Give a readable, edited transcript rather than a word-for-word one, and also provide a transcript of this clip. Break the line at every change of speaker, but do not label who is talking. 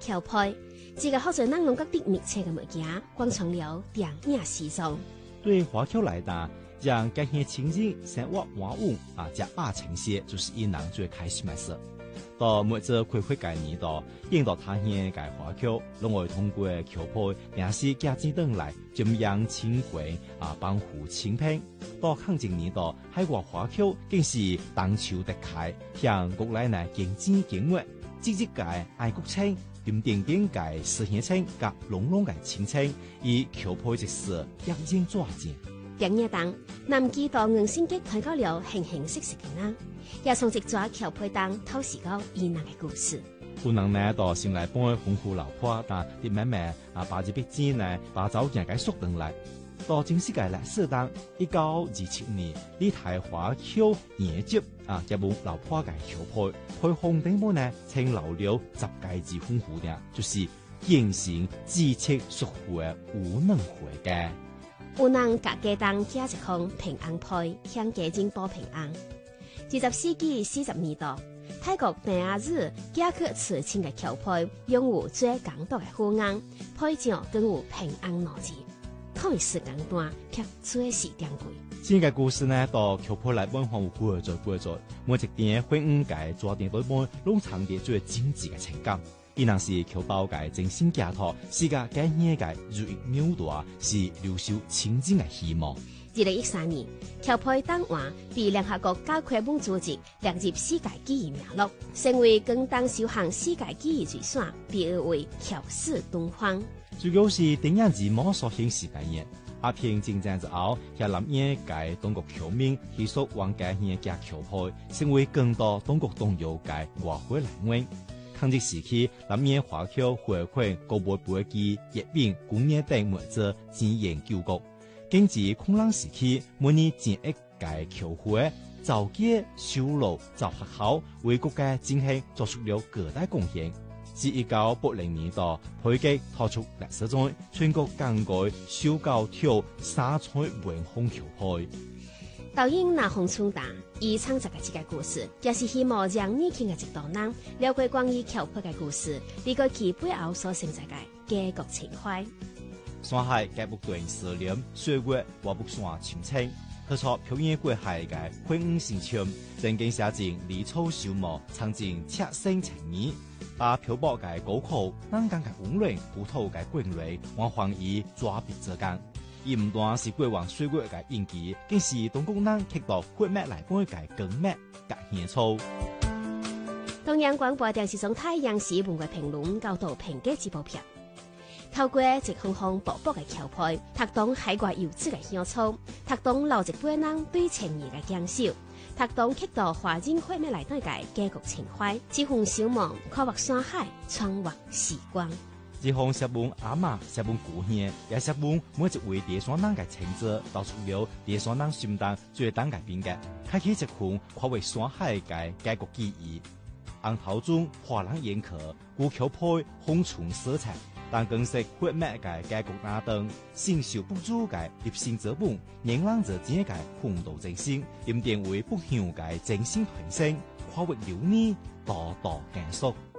橋配，這個好在咱攏各地密切嘅物件，廣傳了電影時尚。
對華僑來講，讓這些情景生活玩物加把呈現，就是伊人最開心嘅事。到每次開會概念度，引導他人嘅華僑，攏會通過橋配，也是家境等來瞻仰親歸幫扶親朋。到抗戰年度，海外華僑更是當球得開，向國內呢經濟經貿，積極嘅愛國情，點點嘅實現情，甲濃濃嘅親情，以橋配之事一經抓緊。
電影當南記到硬性嘅睇到了形形色色嘅人，也從一抓橋配當透視到伊人嘅故事。
可能呢到先來幫佢豐富老婆，但啲妹妹把這筆錢呢把早件嘅縮等來，到正式嘅歷史當1927年，呢台華僑研輯一部老婆嘅橋配，配紅頂部呢稱留了10屆之豐富嘅，就是現行知識屬乎嘅無能會嘅。
有人甲家當加一項平安配，向家境報平安。20世紀40年代，泰國平安日加去慈親嘅橋配，擁有最港獨嘅護岸，配上更有平安2字，同一時間段卻最是珍貴。
這個故事呢，到橋配來本行有過咗，每一點婚姻嘅抓點都本攏藏啲最精緻嘅情感。伊人是橋包嘅真心寄託，是個感恩嘅如意妙大，是留守親情嘅希望。
2013年，橋配檔案被聯合國教科文組織列入世界記憶名錄，成為廣東首項世界記憶遺產，被譽為橋史敦煌。
主要是電影字幕所顯示嘅嘢。阿平戰爭之後，向南野嘅中國僑民繼續往嘅嘢加橋配，成為更多中國東洋嘅外匯來源。抗戰時期，南野華僑回饋國寶飛機、閱兵、工業等物資支援救國。經濟空浪時期，每年建一屆橋會，造街、修路、造學校，為國家振興作出了巨大貢獻。自1980年代，配給踏出歷史中全國更改修高條沙彩文紅橋配。
導演那洪春達以創作嘅這個故事，也是希望讓年輕嘅一代人了解關於橋配嘅故事，理解其背後所承載嘅家國情懷。
山海嘅不斷思念，歲月我不算親情，佢錯表演過海嘅婚姻心情，正經寫進離愁小莫，藏進赤心情意，把漂泊嘅高考、南港嘅溫暖、葡萄嘅滾蕊，往還以抓筆折干。伊唔單是過往歲月嘅印記，更是中國人刻到血脈來幫嘅根脈嘅獻粗。
東陽廣播電視總太陽市文藝評論教導評價這部片，透過一項項薄薄嘅橋配，讀懂海外遊子嘅鄉愁，讀懂老一輩人對情誼嘅堅守，讀懂刻到華人血脈來對嘅家國情懷，這份小夢跨越山海，穿越時光。
這項寫本阿媽、寫本故鄉，也寫本每一位地山人嘅情節，道出了地山人心當最當嘅變革，開啟一份跨越山海嘅家國記憶。紅頭中華人眼殼，古橋配紅唇色彩，但更是血脈嘅家國那等，承受不住嘅立心之本，讓人之間嘅風度真心，點點為不朽嘅真心傳承，跨越流年，道道感觸。